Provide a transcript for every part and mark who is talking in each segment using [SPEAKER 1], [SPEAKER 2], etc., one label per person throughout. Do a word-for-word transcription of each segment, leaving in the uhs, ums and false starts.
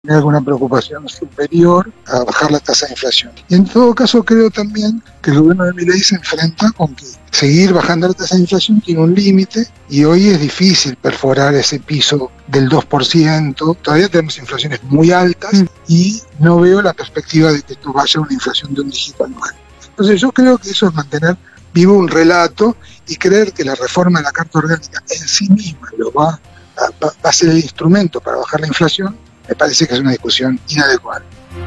[SPEAKER 1] Hay alguna preocupación superior a bajar la tasa de inflación. Y en todo caso creo también que el gobierno de Milei se enfrenta con que seguir bajando la tasa de inflación tiene un límite y hoy es difícil perforar ese piso del dos por ciento. Todavía tenemos inflaciones muy altas y no veo la perspectiva de que esto vaya a una inflación de un dígito anual. Entonces yo creo que eso es mantener vivo un relato y creer que la reforma de la Carta Orgánica en sí misma lo va a, va a ser el instrumento para bajar la inflación. Me parece que es una discusión inadecuada.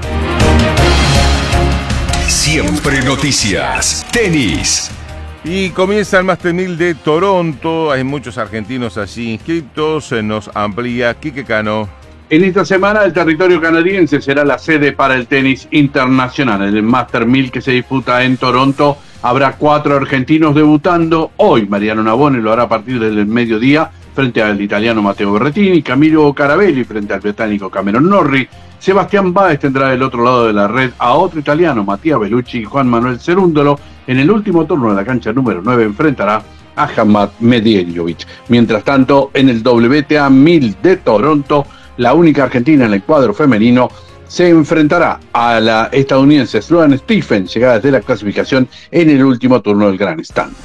[SPEAKER 2] Siempre noticias. Tenis.
[SPEAKER 3] Y comienza el Master mil de Toronto. Hay muchos argentinos allí inscritos. Nos amplía Quique Cano.
[SPEAKER 4] En esta semana el territorio canadiense será la sede para el tenis internacional. En el Master mil que se disputa en Toronto habrá cuatro argentinos debutando. Hoy Mariano Navone lo hará a partir del mediodía frente al italiano Matteo Berrettini, Camilo Carabelli frente al británico Cameron Norrie. Sebastián Báez tendrá del otro lado de la red a otro italiano, Mattia Bellucci, y Juan Manuel Cerúndolo. En el último turno de la cancha número nueve enfrentará a Hamad Medjedovic. Mientras tanto, en el W T A mil de Toronto, la única argentina en el cuadro femenino se enfrentará a la estadounidense Sloane Stephens, llegada desde la clasificación en el último turno del Grand Stand.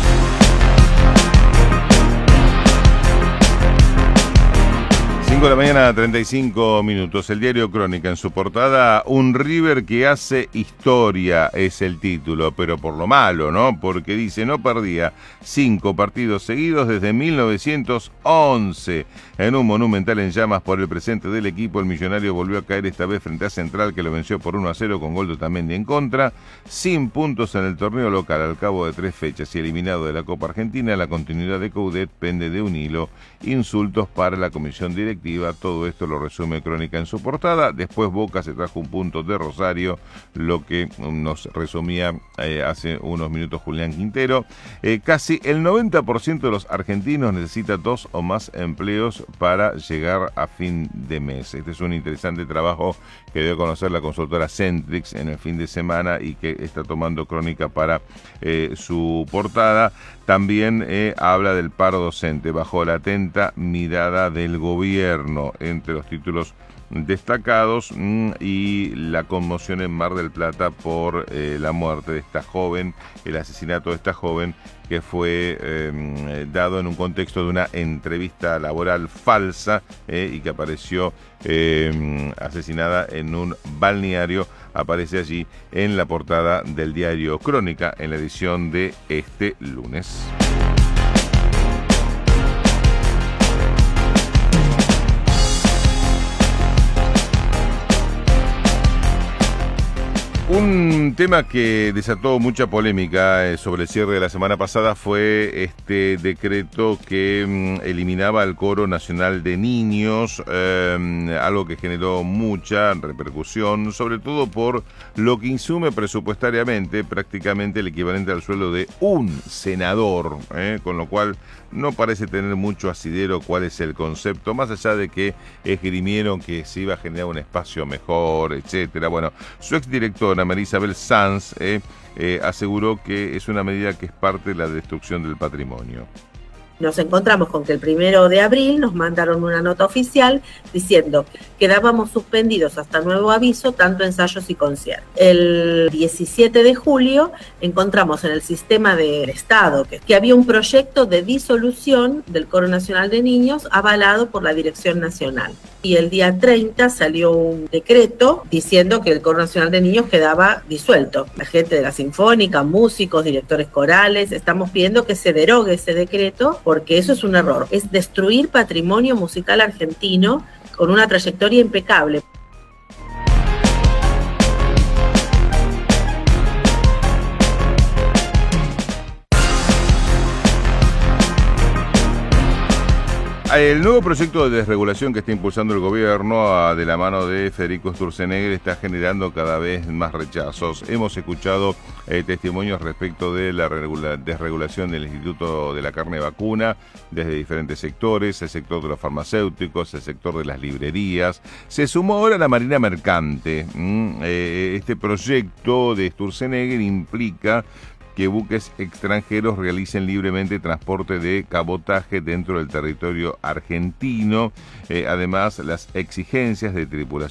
[SPEAKER 3] cinco de la mañana, treinta y cinco minutos. El diario Crónica en su portada, un River que hace historia es el título, pero por lo malo, ¿no? Porque dice, no perdía cinco partidos seguidos desde mil novecientos once. En un monumental en llamas por el presente del equipo, el millonario volvió a caer esta vez frente a Central, que lo venció por uno a cero con gol de Otamendi en contra. Sin puntos en el torneo local al cabo de tres fechas y eliminado de la Copa Argentina, la continuidad de Coudet pende de un hilo. Insultos para la comisión directiva. Todo esto lo resume Crónica en su portada. Después Boca se trajo un punto de Rosario, lo que nos resumía eh, hace unos minutos Julián Quintero. Eh, casi el noventa por ciento de los argentinos necesita dos o más empleos para llegar a fin de mes. Este es un interesante trabajo que dio a conocer la consultora Centrix en el fin de semana y que está tomando Crónica para eh, su portada. También eh, habla del paro docente bajo la atenta mirada del gobierno, entre los títulos destacados, mmm, y la conmoción en Mar del Plata por eh, la muerte de esta joven, el asesinato de esta joven que fue eh, dado en un contexto de una entrevista laboral falsa eh, y que apareció eh, asesinada en un balneario. Aparece allí en la portada del diario Crónica en la edición de este lunes. Un tema que desató mucha polémica eh, sobre el cierre de la semana pasada fue este decreto que mm, eliminaba el Coro Nacional de Niños, eh, algo que generó mucha repercusión, sobre todo por lo que insume presupuestariamente prácticamente el equivalente al sueldo de un senador, eh, con lo cual no parece tener mucho asidero cuál es el concepto, más allá de que esgrimieron que se iba a generar un espacio mejor, etcétera. Bueno, su exdirectora María Isabel Sanz eh, eh, aseguró que es una medida que es parte de la destrucción del patrimonio.
[SPEAKER 5] Nos encontramos con que el primero de abril nos mandaron una nota oficial diciendo que quedábamos suspendidos hasta nuevo aviso tanto ensayos y conciertos. El diecisiete de julio encontramos en el sistema del Estado que, que había un proyecto de disolución del Coro Nacional de Niños avalado por la Dirección Nacional. Y el día treinta salió un decreto diciendo que el Coro Nacional de Niños quedaba disuelto. La gente de la Sinfónica, músicos, directores corales, estamos pidiendo que se derogue ese decreto porque eso es un error. Es destruir patrimonio musical argentino con una trayectoria impecable.
[SPEAKER 3] El nuevo proyecto de desregulación que está impulsando el gobierno de la mano de Federico Sturzenegger está generando cada vez más rechazos. Hemos escuchado eh, testimonios respecto de la regula- desregulación del Instituto de la Carne Vacuna desde diferentes sectores, el sector de los farmacéuticos, el sector de las librerías. Se sumó ahora la Marina Mercante. Mm, eh, este proyecto de Sturzenegger implica que buques extranjeros realicen libremente transporte de cabotaje dentro del territorio argentino. Eh, además, las exigencias de tripulación